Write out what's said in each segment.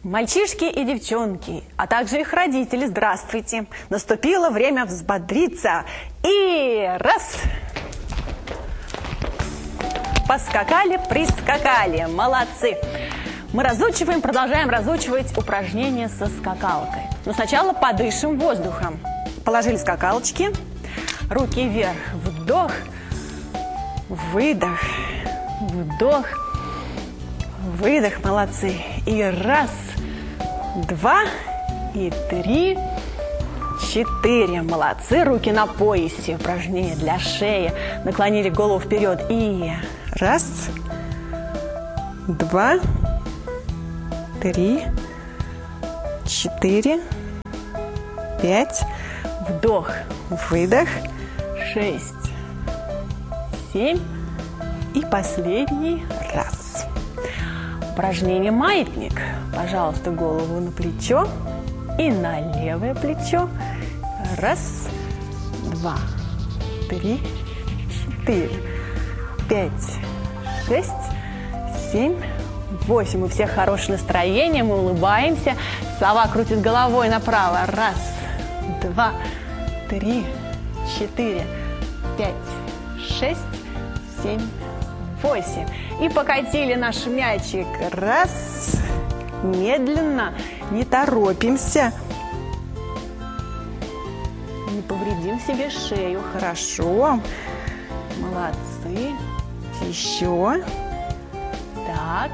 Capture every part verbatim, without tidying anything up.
Мальчишки и девчонки, а также их родители, здравствуйте! Наступило время взбодриться. И раз! Поскакали, прискакали. Молодцы! Мы разучиваем, продолжаем разучивать упражнения со скакалкой. Но сначала подышим воздухом. Положили скакалочки, руки вверх, вдох, выдох, вдох, выдох, молодцы. И раз, два, и три, четыре. Молодцы. Руки на поясе. Упражнение для шеи. Наклонили голову вперед. И раз, два, три, четыре, пять. Вдох, выдох. Шесть, семь. И последний раз. Упражнение маятник. Пожалуйста, голову на плечо и на левое плечо. Раз, два, три, четыре, пять, шесть, семь, восемь. У всех хорошее настроение, мы улыбаемся. Сова крутит головой направо. Раз, два, три, четыре, пять, шесть, семь, восемь. И покатили наш мячик. Раз. Медленно, не торопимся. Не повредим себе шею. Хорошо. Молодцы. Еще. Так.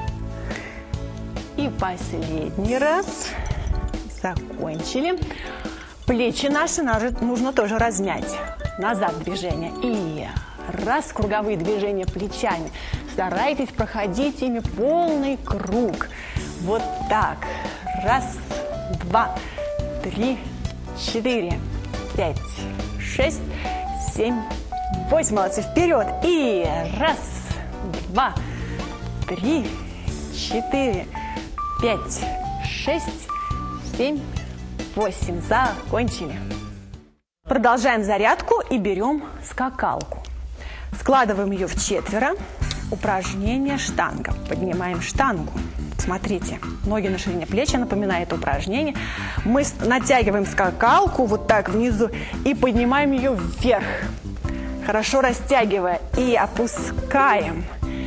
И последний раз. Закончили. Плечи наши нужно тоже размять. Назад движение. И раз, круговые движения плечами. Старайтесь проходить ими полный круг. Вот так. Раз, два, три, четыре, пять, шесть, семь, восемь. Молодцы. Вперед. И раз, два, три, четыре, пять, шесть, семь, восемь. Закончили. Продолжаем зарядку и берем скакалку. Складываем ее в четверо. Упражнение штанга. Поднимаем штангу. Смотрите, ноги на ширине плеч, напоминает это упражнение. Мы натягиваем скакалку вот так внизу и поднимаем ее вверх. Хорошо растягивая. И опускаем.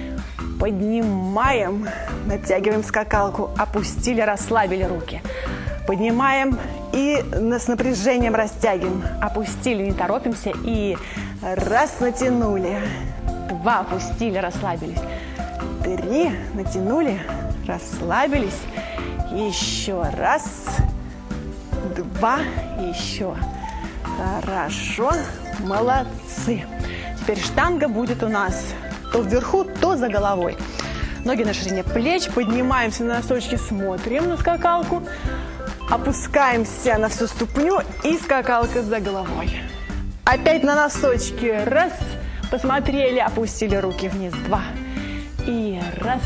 Поднимаем. Натягиваем скакалку. Опустили, расслабили руки. Поднимаем и с напряжением растягиваем. Опустили, не торопимся. И раз, натянули. Два, опустили, расслабились. Три, натянули, расслабились. Еще раз. Два, еще. Хорошо. Молодцы. Теперь штанга будет у нас то вверху, то за головой. Ноги на ширине плеч. Поднимаемся на носочки, смотрим на скакалку. Опускаемся на всю ступню и скакалка за головой. Опять на носочки. Раз. Посмотрели, опустили руки вниз. Два. И раз.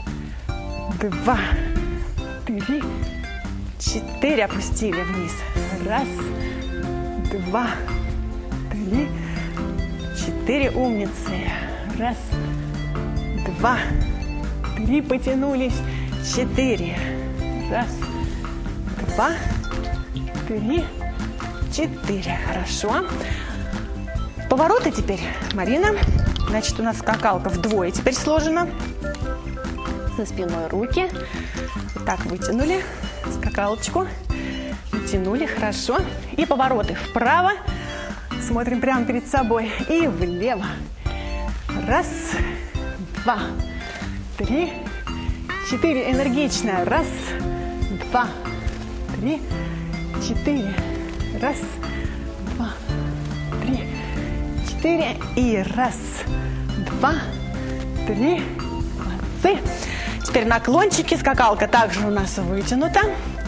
Два. Три. Четыре. Опустили вниз. Раз. Два. Три. Четыре. Умницы. Раз. Два. Три. Потянулись. Четыре. Раз. Два. Три. Четыре. Хорошо. Повороты теперь, Марина. Значит, у нас скакалка вдвое теперь сложена. За спиной руки. Вот так вытянули скакалочку. Вытянули, хорошо. И повороты вправо. Смотрим прямо перед собой. И влево. Раз, два, три, четыре. Энергично. Раз, два, три, четыре. Раз, два, три, четыре. И раз, два, три. Молодцы. Теперь наклончики. Скакалка также у нас вытянута.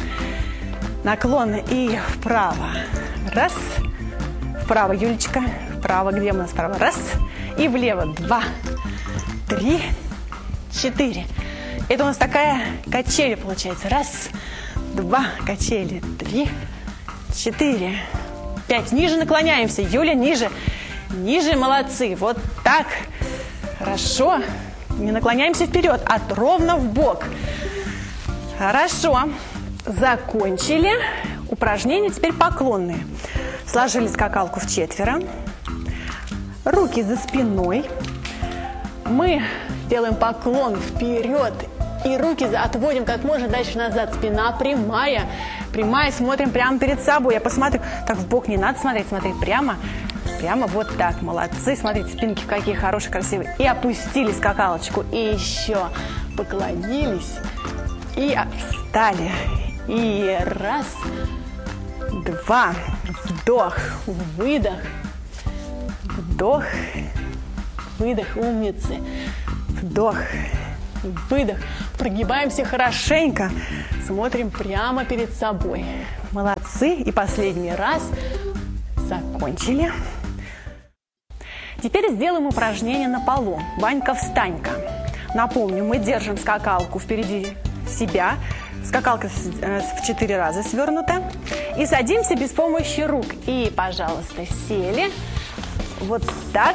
Наклоны и вправо. Раз. Вправо, Юлечка. Вправо. Где у нас вправо? Раз. И влево. Два, три, четыре. Это у нас такая качель получается. Раз, два, качели. Три, четыре, пять. Ниже наклоняемся. Юля, ниже. Ниже, молодцы. Вот так. Хорошо. Не наклоняемся вперед, а ровно в бок. Хорошо. Закончили. Упражнения теперь поклонные. Сложили скакалку в четверо. Руки за спиной. Мы делаем поклон вперед. И руки отводим как можно дальше назад. Спина прямая. Прямая. Смотрим прямо перед собой. Я посмотрю. Так в бок не надо смотреть. Смотреть прямо. Прямо вот так. Молодцы. Смотрите, спинки какие хорошие, красивые. И опустили скакалочку. И еще поклонились. И встали. И раз, два. Вдох, выдох. Вдох, выдох. Умницы. Вдох, выдох. Прогибаемся хорошенько. Смотрим прямо перед собой. Молодцы. И последний раз. Закончили. Теперь сделаем упражнение на полу. Ванька, встань-ка. Напомню, мы держим скакалку впереди себя. Скакалка в четыре раза свернута. И садимся без помощи рук. И, пожалуйста, сели. Вот так.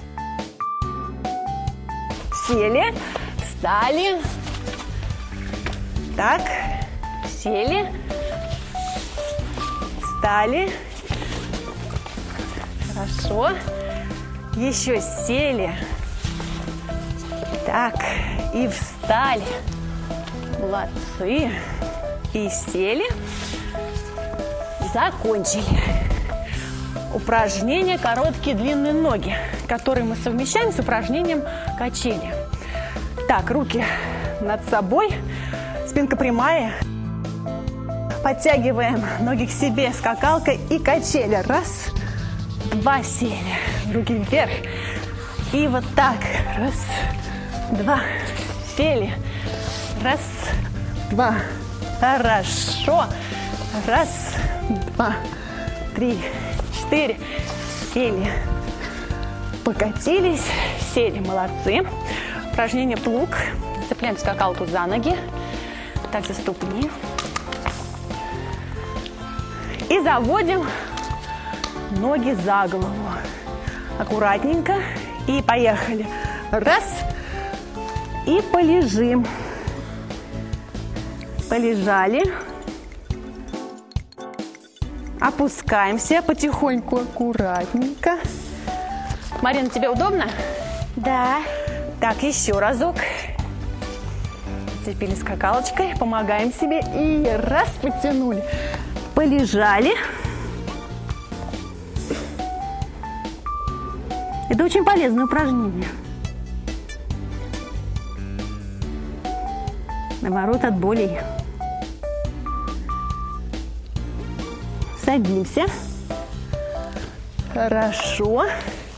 Сели. Встали. Так. Сели. Встали. Хорошо. Еще сели. Так. И встали. Молодцы. И сели. Закончили. Упражнение короткие длинные ноги, которые мы совмещаем с упражнением качели. Так, руки над собой. Спинка прямая. Подтягиваем ноги к себе. Скакалка и качели. Раз, два, сели. Руки вверх. И вот так. Раз, два, сели. Раз, два. Хорошо. Раз, два, три, четыре. Сели. Покатились. Сели. Молодцы. Упражнение плуг. Цепляем скакалку за ноги. Так, за ступни. И заводим ноги за голову. Аккуратненько. И поехали. Раз. И полежим. Полежали. Опускаемся потихоньку, аккуратненько. Марина, тебе удобно? Да. Так, еще разок. Зацепили скакалочкой, помогаем себе. И раз, подтянули. Полежали. Это очень полезное упражнение. Наоборот, от болей. Садимся. Хорошо.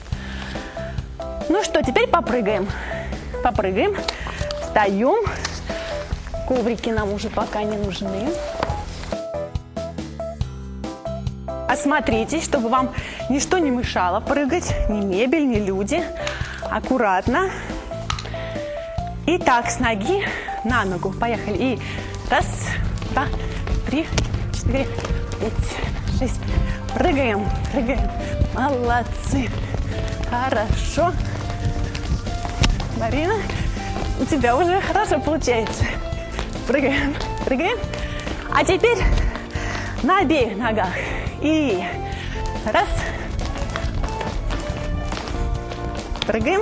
Ну что, теперь попрыгаем. Попрыгаем. Встаем. Коврики нам уже пока не нужны. Осмотритесь, чтобы вам ничто не мешало прыгать. Ни мебель, ни люди. Аккуратно. И так, с ноги на ногу. Поехали. И раз, два, три, четыре, пять, шесть. Прыгаем, прыгаем. Молодцы. Хорошо. Марина, у тебя уже хорошо получается. Прыгаем, прыгаем. А теперь на обеих ногах. И раз. Прыгаем.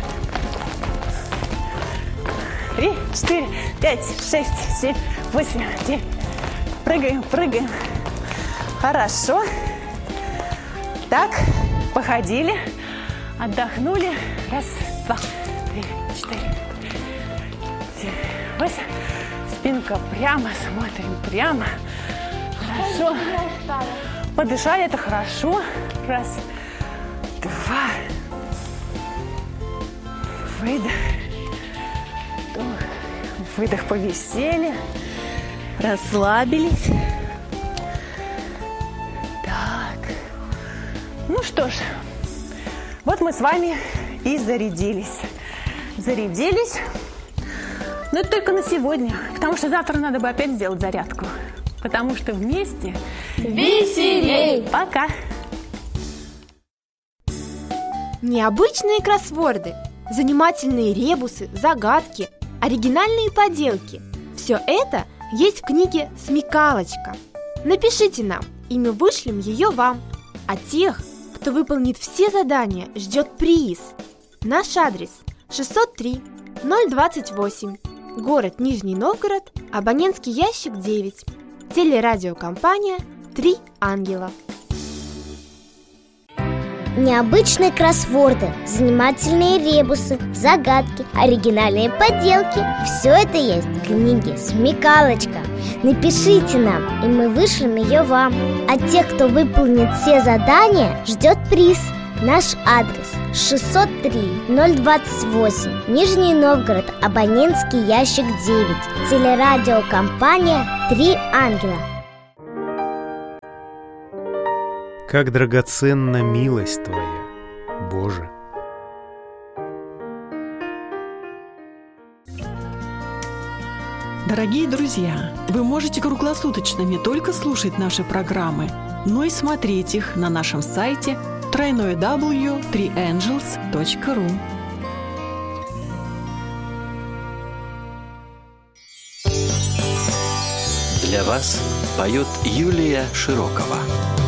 Три, четыре, пять, шесть, семь, восемь, девять. Прыгаем, прыгаем. Хорошо. Так, походили, отдохнули. Раз, два, три, четыре, семь, восемь. Спинка прямо, смотрим прямо. Хорошо. Подышали, это хорошо. Раз, два. Выдох. Вдох. Выдох, повисели. Расслабились. Так. Ну что ж, вот мы с вами и зарядились. Зарядились. Но это только на сегодня, потому что завтра надо бы опять сделать зарядку. Потому что вместе веселей! Пока! Необычные кроссворды, занимательные ребусы, загадки, оригинальные поделки – все это есть в книге «Смекалочка». Напишите нам, и мы вышлем ее вам. А тех, кто выполнит все задания, ждет приз. Наш адрес шестьсот три ноль двадцать восемь, город Нижний Новгород, абонентский ящик девять, телерадиокомпания «Три ангела». Необычные кроссворды, занимательные ребусы, загадки, оригинальные поделки – все это есть в книге «Смекалочка». Напишите нам, и мы вышлем ее вам. А тех, кто выполнит все задания, ждет приз. Наш адрес шестьсот три ноль двадцать восемь, Нижний Новгород, абонентский ящик девять, телерадиокомпания «Три ангела». Как драгоценна милость Твоя, Боже! Дорогие друзья, вы можете круглосуточно не только слушать наши программы, но и смотреть их на нашем сайте дабл ю дабл ю дабл ю точка три ангелс точка ру. Для вас поет Юлия Широкова.